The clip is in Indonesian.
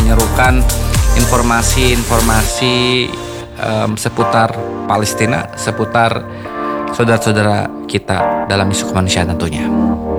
menyerukan informasi-informasi seputar Palestina, seputar saudara-saudara kita dalam isu kemanusiaan tentunya.